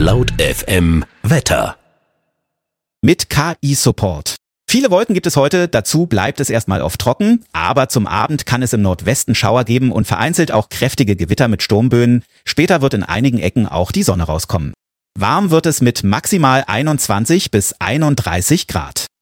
Laut FM Wetter. Mit KI-Support. Viele Wolken gibt es heute, dazu bleibt es erstmal oft trocken, aber zum Abend kann es im Nordwesten Schauer geben und vereinzelt auch kräftige Gewitter mit Sturmböen. Später wird in einigen Ecken auch die Sonne rauskommen. Warm wird es mit maximal 21 bis 31 Grad.